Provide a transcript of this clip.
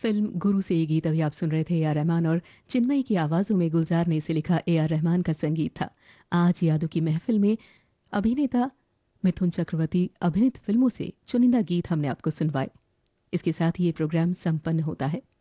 Film गुरु से ये गीत अभी आप सुन रहे थे ए आर रहमान और चिन्मयी की आवाजों में गुलजार ने इसे लिखा ए आर रहमान का संगीत था। आज यादों की महफिल में अभिनेता मिथुन चक्रवर्ती अभिनीत फिल्मों से चुनिंदा गीत हमने आपको सुनवाए। इसके साथ ही ये प्रोग्राम संपन्न होता है।